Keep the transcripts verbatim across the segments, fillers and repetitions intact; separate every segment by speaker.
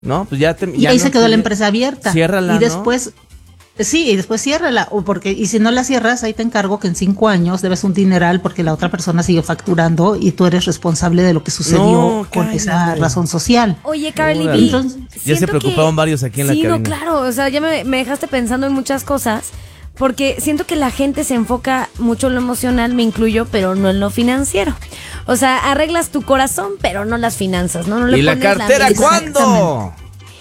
Speaker 1: ¿no? Pues ya te,
Speaker 2: y
Speaker 1: ya
Speaker 2: ahí
Speaker 1: no
Speaker 2: se quedó
Speaker 1: te,
Speaker 2: la empresa abierta.
Speaker 1: Ciérrala,
Speaker 2: y después, ¿no? Sí, y después ciérrala, o porque, y si no la cierras, ahí te encargo que en cinco años debes un dineral porque la otra persona sigue facturando y tú eres responsable de lo que sucedió
Speaker 1: no,
Speaker 2: con
Speaker 1: cállate.
Speaker 2: esa razón social.
Speaker 3: Oye, Carly B,
Speaker 2: Entonces,
Speaker 1: ya se preocupaban
Speaker 3: que,
Speaker 1: varios aquí en
Speaker 3: sí,
Speaker 1: la cabina.
Speaker 3: Sí, no, claro, o sea, ya me, me dejaste pensando en muchas cosas, porque siento que la gente se enfoca mucho en lo emocional, me incluyo, pero no en lo financiero. O sea, arreglas tu corazón, pero no las finanzas, ¿no? no le
Speaker 1: ¿Y la
Speaker 3: pones
Speaker 1: cartera
Speaker 3: la
Speaker 1: cuándo?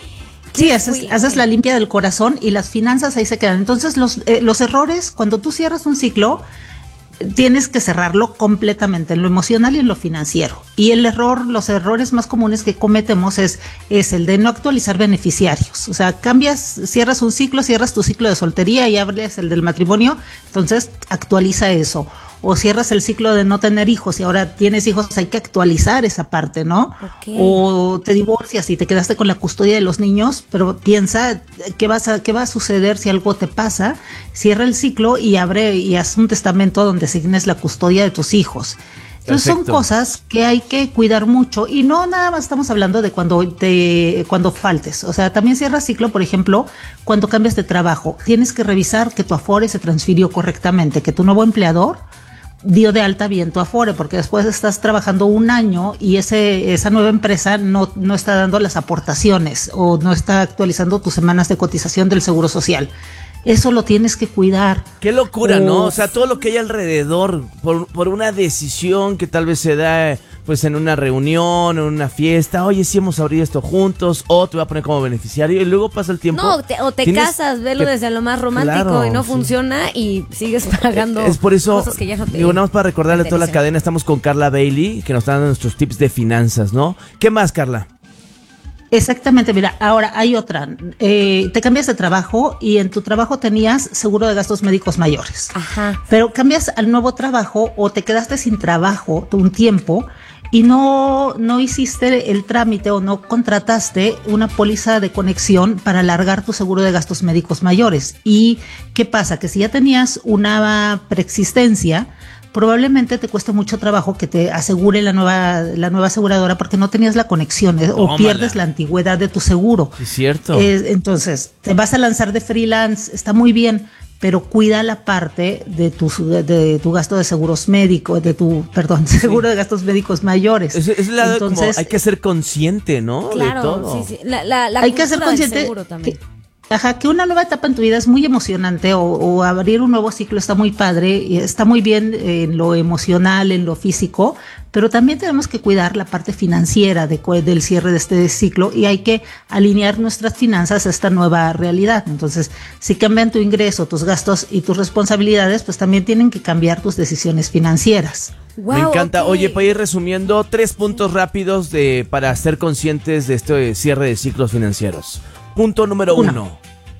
Speaker 2: Sí, haces, haces la limpia del corazón y las finanzas ahí se quedan. Entonces, los, eh, los errores, cuando tú cierras un ciclo, tienes que cerrarlo completamente en lo emocional y en lo financiero. Y el error, los errores más comunes que cometemos es, es el de no actualizar beneficiarios. O sea, cambias, cierras un ciclo, cierras tu ciclo de soltería y abres el del matrimonio, entonces actualiza eso. O cierras el ciclo de no tener hijos y ahora tienes hijos, hay que actualizar esa parte, ¿no?
Speaker 3: Okay.
Speaker 2: O te divorcias y te quedaste con la custodia de los niños, pero piensa qué vas a, qué va a suceder si algo te pasa. Cierra el ciclo y abre y haz un testamento donde asignes la custodia de tus hijos. Entonces Perfecto. Son cosas que hay que cuidar mucho y no nada más estamos hablando de cuando te cuando faltes, o sea, también cierra ciclo, por ejemplo, cuando cambias de trabajo, tienes que revisar que tu Afore se transfirió correctamente, que tu nuevo empleador dio de alta bien tu Afore, porque después estás trabajando un año y ese esa nueva empresa no, no está dando las aportaciones o no está actualizando tus semanas de cotización del Seguro Social. Eso lo tienes que cuidar.
Speaker 1: Qué locura, Uf. ¿no? O sea, todo lo que hay alrededor, por, por una decisión que tal vez se da pues en una reunión, en una fiesta, oye, sí hemos abierto esto juntos, o te voy a poner como beneficiario, y luego pasa el tiempo.
Speaker 3: No, te, o te casas, velo que, desde lo más romántico, claro, y no sí. funciona, y sigues pagando
Speaker 1: es por eso,
Speaker 3: cosas que ya no te
Speaker 1: digo, nada más para recordarle a toda la cadena, estamos con Carla Bailey, que nos está dando nuestros tips de finanzas, ¿no? ¿Qué más, Carla?
Speaker 2: Exactamente, mira, ahora hay otra, eh, te cambias de trabajo y en tu trabajo tenías seguro de gastos médicos mayores.
Speaker 3: Ajá.
Speaker 2: Pero cambias al nuevo trabajo o te quedaste sin trabajo un tiempo y no, no hiciste el trámite o no contrataste una póliza de conexión para alargar tu seguro de gastos médicos mayores. ¿Y qué pasa? Que si ya tenías una preexistencia, probablemente te cueste mucho trabajo que te asegure la nueva la nueva aseguradora porque no tenías la conexión eh, o pierdes la antigüedad de tu seguro.
Speaker 1: Es cierto.
Speaker 2: Eh, entonces, te vas a lanzar de freelance, está muy bien, pero cuida la parte de tu, de, de tu gasto de seguros médicos, de tu, perdón, seguro sí. de gastos médicos mayores.
Speaker 1: Es, es la Entonces, como hay que ser consciente, ¿no?
Speaker 3: Claro,
Speaker 1: de todo.
Speaker 3: sí, sí. La, la, la
Speaker 2: hay que ser consciente que, Ajá, que una nueva etapa en tu vida es muy emocionante o, o abrir un nuevo ciclo está muy padre y está muy bien en lo emocional, en lo físico, pero también tenemos que cuidar la parte financiera de, del cierre de este ciclo y hay que alinear nuestras finanzas a esta nueva realidad. Entonces, si cambian tu ingreso, tus gastos y tus responsabilidades, pues también tienen que cambiar tus decisiones financieras.
Speaker 1: Wow, me encanta. Okay. Oye, para ir resumiendo, tres puntos rápidos de para ser conscientes de este cierre de ciclos financieros. Punto número uno. uno.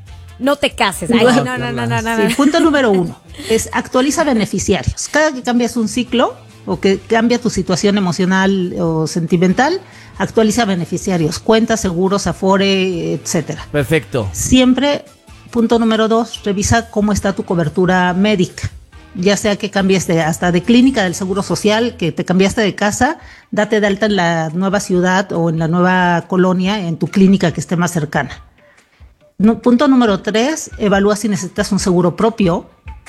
Speaker 3: No te cases. Ay, no, no, no, no, no, no.
Speaker 2: Sí, punto número uno es actualiza beneficiarios. Cada que cambias un ciclo o que cambia tu situación emocional o sentimental, actualiza beneficiarios, cuentas, seguros, Afore, etcétera.
Speaker 1: Perfecto.
Speaker 2: Siempre, punto número dos, revisa cómo está tu cobertura médica. Ya sea que cambies de, hasta de clínica del Seguro Social, que te cambiaste de casa, date de alta en la nueva ciudad o en la nueva colonia, en tu clínica que esté más cercana. No, punto número tres, evalúa si necesitas un seguro propio.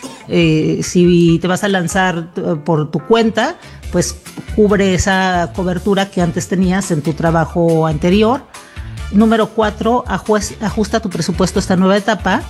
Speaker 2: Eh, si te vas a lanzar por tu cuenta, pues cubre esa cobertura que antes tenías en tu trabajo anterior. Número cuatro, ajusta tu presupuesto a esta nueva etapa.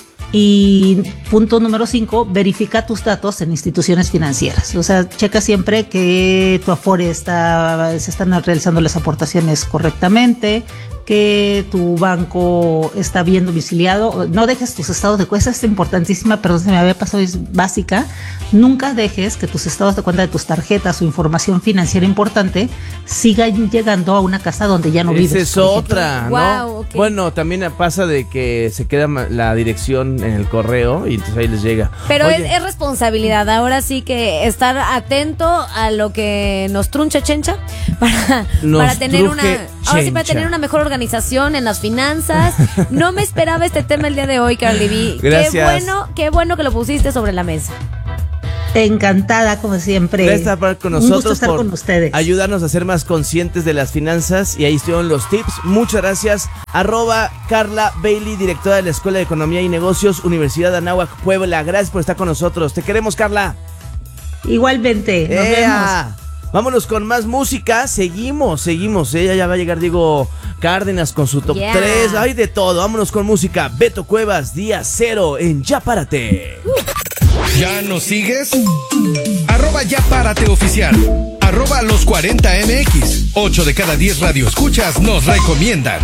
Speaker 2: Y punto número cinco, verifica tus datos en instituciones financieras. O sea, checa siempre que tu Afore está, se están realizando las aportaciones correctamente, que tu banco está bien domiciliado. No dejes tus estados de cuenta, es importantísima, perdón, se me había pasado, es básica. Nunca dejes que tus estados de cuenta de tus tarjetas o información financiera importante sigan llegando a una casa donde ya no
Speaker 1: Esa
Speaker 2: vives.
Speaker 1: Esa es otra, ¿no?
Speaker 3: Wow, okay.
Speaker 1: Bueno, también pasa de que se queda la dirección en el correo y entonces ahí les llega.
Speaker 3: Pero es, es responsabilidad, ahora sí que estar atento a lo que nos trunche chencha para, para tener una ahora sí para tener una mejor organización en las finanzas. No me esperaba este tema el día de hoy, Carly B.
Speaker 1: Gracias.
Speaker 3: Qué bueno, qué bueno que lo pusiste sobre la mesa.
Speaker 2: Encantada, como siempre.
Speaker 1: Gracias por estar con nosotros.
Speaker 2: Un gusto estar
Speaker 1: por
Speaker 2: con ustedes.
Speaker 1: Ayudarnos a ser más conscientes de las finanzas. Y ahí estuvieron los tips. Muchas gracias. Arroba Carla Bailey, directora de la Escuela de Economía y Negocios, Universidad de Anáhuac, Puebla. Gracias por estar con nosotros. Te queremos, Carla.
Speaker 2: Igualmente. Nos
Speaker 1: ¡Ea!
Speaker 2: vemos.
Speaker 1: Vámonos con más música. Seguimos, seguimos. Ella ya va a llegar Diego Cárdenas con su top
Speaker 3: Yeah.
Speaker 1: tres. Hay de todo. Vámonos con música. Beto Cuevas, día cero en Ya Párate.
Speaker 4: ¿Ya nos sigues? Arroba Ya Párate Oficial. Arroba Los cuarenta M X. ocho de cada diez radioescuchas nos recomiendan.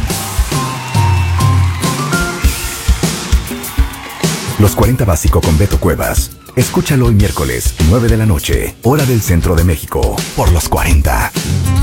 Speaker 5: Los cuarenta Básico con Beto Cuevas. Escúchalo hoy miércoles, nueve de la noche, hora del centro de México, por Los cuarenta.